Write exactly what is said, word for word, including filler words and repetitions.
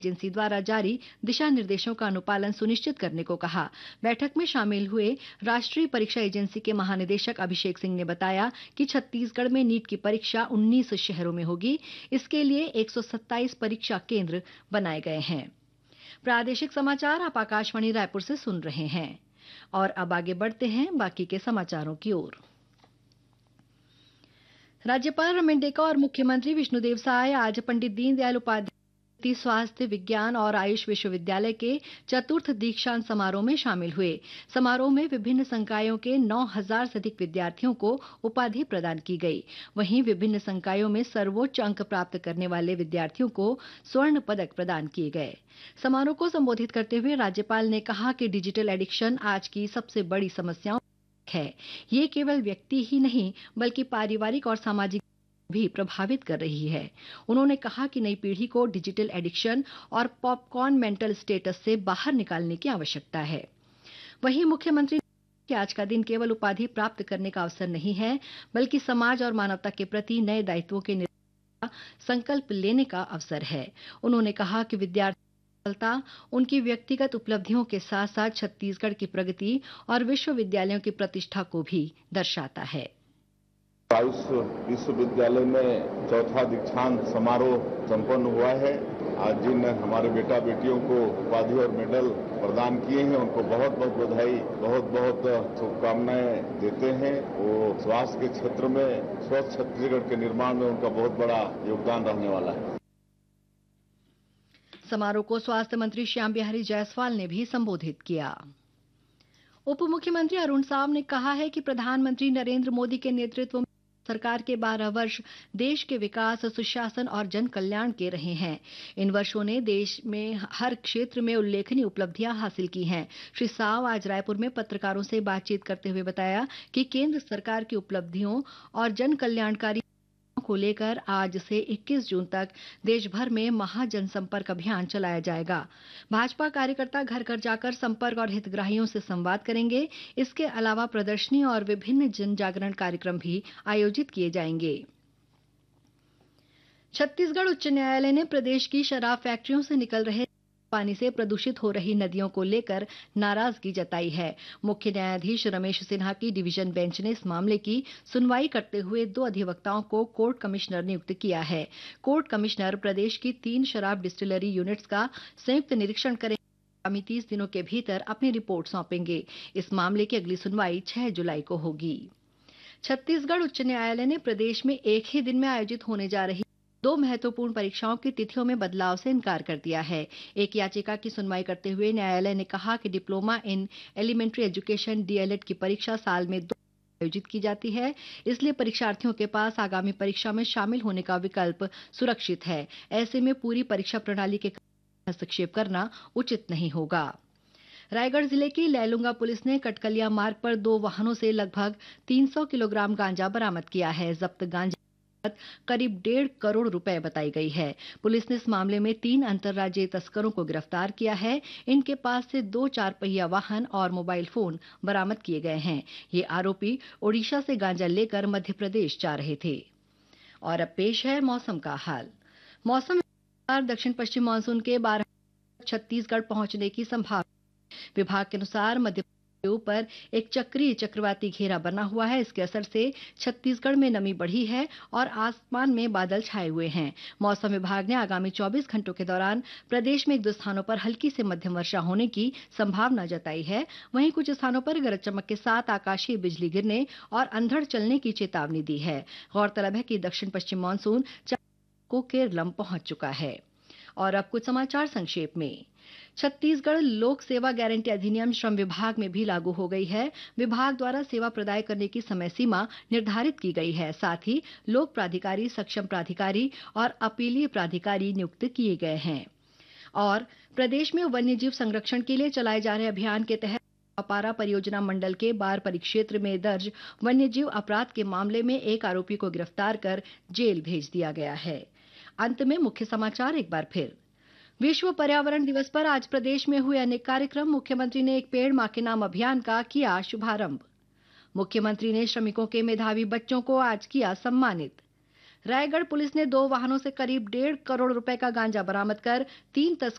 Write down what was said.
Agency द्वारा जारी दिशा निर्देशों का अनुपालन सुनिश्चित करने को कहा। बैठक में शामिल हुए राष्ट्रीय परीक्षा एजेंसी के महानिदेशक अभिषेक सिंह ने बताया कि छत्तीसगढ़ में नीट की परीक्षा उन्नीस शहरों में होगी। इसके लिए एक सौ सत्ताईस परीक्षा केंद्र बनाए गए हैं। प्रादेशिक समाचार आप आकाशवाणी रायपुर से सुन रहे हैं और अब आगे बढ़ते हैं बाकी के समाचारों की ओर। राज्यपाल रमन डेका और मुख्यमंत्री विष्णुदेव साय आज पंडित दीनदयाल उपाध्याय स्वास्थ्य विज्ञान और आयुष विश्वविद्यालय के चतुर्थ दीक्षांत समारोह में शामिल हुए। समारोह में विभिन्न संकायों के नौ हजार से अधिक विद्यार्थियों को उपाधि प्रदान की गई। वहीं विभिन्न संकायों में सर्वोच्च अंक प्राप्त करने वाले विद्यार्थियों को स्वर्ण पदक प्रदान किए गए। समारोह को संबोधित करते हुए राज्यपाल ने कहा कि डिजिटल एडिक्शन आज की सबसे बड़ी समस्याओं है। ये केवल व्यक्ति ही नहीं बल्कि पारिवारिक और सामाजिक भी प्रभावित कर रही है। उन्होंने कहा कि नई पीढ़ी को डिजिटल एडिक्शन और पॉपकॉर्न मेंटल स्टेटस से बाहर निकालने की आवश्यकता है। वहीं मुख्यमंत्री ने कहा कि आज का दिन केवल उपाधि प्राप्त करने का अवसर नहीं है बल्कि समाज और मानवता के प्रति नए दायित्वों के निर्वहन का संकल्प लेने का अवसर है। उन्होंने कहा कि विद्यार्थी सफलता उनकी व्यक्तिगत उपलब्धियों के साथ साथ छत्तीसगढ़ की प्रगति और विश्वविद्यालयों की प्रतिष्ठा को भी दर्शाता है। आयुष विश्वविद्यालय में चौथा दीक्षांत समारोह संपन्न हुआ है। आज जिन हमारे बेटा बेटियों को उपाधि और मेडल प्रदान किए हैं उनको बहुत बहुत बधाई, बहुत बहुत शुभकामनाएं देते हैं। वो स्वास्थ्य के क्षेत्र में स्वस्थ छत्तीसगढ़ के निर्माण में उनका बहुत बड़ा योगदान रहने वाला है। समारोह को स्वास्थ्य मंत्री श्याम बिहारी जायसवाल ने भी संबोधित किया। उप मुख्यमंत्री अरुण साव ने कहा है कि प्रधानमंत्री नरेंद्र मोदी के नेतृत्व में सरकार के बारह वर्ष देश के विकास, सुशासन और जन कल्याण के रहे हैं। इन वर्षों ने देश में हर क्षेत्र में उल्लेखनीय उपलब्धियां हासिल की हैं। श्री साव आज रायपुर में पत्रकारों से बातचीत करते हुए बताया कि केंद्र सरकार की उपलब्धियों और जन कल्याणकारी को लेकर आज से इक्कीस जून तक देश भर में महाजनसंपर्क अभियान चलाया जाएगा। भाजपा कार्यकर्ता घर घर जाकर संपर्क और हितग्राहियों से संवाद करेंगे। इसके अलावा प्रदर्शनी और विभिन्न जन जागरण कार्यक्रम भी आयोजित किए जाएंगे। छत्तीसगढ़ उच्च न्यायालय ने प्रदेश की शराब फैक्ट्रियों से निकल रहे पानी से प्रदूषित हो रही नदियों को लेकर नाराजगी जताई है। मुख्य न्यायाधीश रमेश सिन्हा की डिवीजन बेंच ने इस मामले की सुनवाई करते हुए दो अधिवक्ताओं को कोर्ट कमिश्नर नियुक्त किया है। कोर्ट कमिश्नर प्रदेश की तीन शराब डिस्टिलरी यूनिट्स का संयुक्त निरीक्षण करेंगे। आगामी तीस दिनों के भीतर अपनी रिपोर्ट सौंपेंगे। इस मामले की अगली सुनवाई छह जुलाई को होगी। छत्तीसगढ़ उच्च न्यायालय ने प्रदेश में एक ही दिन में आयोजित होने जा रही दो महत्वपूर्ण परीक्षाओं की तिथियों में बदलाव से इनकार कर दिया है। एक याचिका की सुनवाई करते हुए न्यायालय ने कहा कि diploma in elementary education DElEd की परीक्षा साल में दो आयोजित की जाती है, इसलिए परीक्षार्थियों के पास आगामी परीक्षा में शामिल होने का विकल्प सुरक्षित है। ऐसे में पूरी परीक्षा प्रणाली के हस्तक्षेप करना उचित नहीं होगा। रायगढ़ जिले की लैलूंगा पुलिस ने कटकलिया मार्ग पर दो वाहनों से लगभग तीन सौ किलोग्राम गांजा बरामद किया है। जब्त गांजा करीब डेढ़ करोड़ रुपए बताई गई है। पुलिस ने इस मामले में तीन अंतर्राज्यीय तस्करों को गिरफ्तार किया है। इनके पास से दो चार पहिया वाहन और मोबाइल फोन बरामद किए गए हैं। ये आरोपी ओडिशा से गांजा लेकर मध्य प्रदेश जा रहे थे। और अब पेश है मौसम का हाल। मौसम विभाग दक्षिण पश्चिम मानसून के बारह छत्तीसगढ़ पहुंचने की संभावना। विभाग के अनुसार मध्य के ऊपर एक चक्रीय चक्रवाती घेरा बना हुआ है। इसके असर से छत्तीसगढ़ में नमी बढ़ी है और आसमान में बादल छाए हुए हैं। मौसम विभाग ने आगामी चौबीस घंटों के दौरान प्रदेश में एक दो स्थानों पर हल्की से मध्यम वर्षा होने की संभावना जताई है। वहीं कुछ स्थानों पर गरज चमक के साथ आकाशीय बिजली गिरने और अंधड़ चलने की चेतावनी दी है। गौरतलब है कि दक्षिण पश्चिम मानसून को केरलम पहुंच चुका है। और अब कुछ समाचार संक्षेप में। छत्तीसगढ़ लोक सेवा गारंटी अधिनियम श्रम विभाग में भी लागू हो गई है। विभाग द्वारा सेवा प्रदाय करने की समय सीमा निर्धारित की गई है। साथ ही लोक प्राधिकारी, सक्षम प्राधिकारी और अपीलीय प्राधिकारी नियुक्त किए गए हैं। और प्रदेश में वन्यजीव संरक्षण के लिए चलाए जा रहे अभियान के तहत अपारा परियोजना मंडल के बार परिक्षेत्र में दर्ज वन्यजीव अपराध के मामले में एक आरोपी को गिरफ्तार कर जेल भेज दिया गया है। अंत में मुख्य समाचार एक बार फिर। विश्व पर्यावरण दिवस पर आज प्रदेश में हुए अनेक कार्यक्रम। मुख्यमंत्री ने एक पेड़ मां के नाम अभियान का किया शुभारंभ। मुख्यमंत्री ने श्रमिकों के मेधावी बच्चों को आज किया सम्मानित। रायगढ़ पुलिस ने दो वाहनों से करीब डेढ़ करोड़ रुपए का गांजा बरामद कर तीन तस्करों